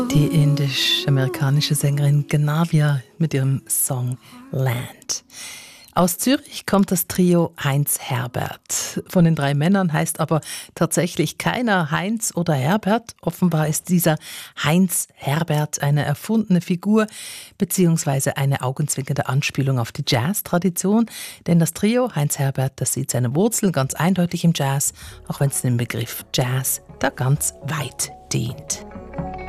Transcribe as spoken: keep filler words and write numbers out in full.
Die indisch-amerikanische Sängerin Ganavia mit ihrem Song Land. Aus Zürich kommt das Trio Heinz Herbert. Von den drei Männern heißt aber tatsächlich keiner Heinz oder Herbert. Offenbar ist dieser Heinz Herbert eine erfundene Figur beziehungsweise eine augenzwinkernde Anspielung auf die Jazz-Tradition. Denn das Trio Heinz Herbert, das sieht seine Wurzeln ganz eindeutig im Jazz, auch wenn es den Begriff Jazz da ganz weit dehnt.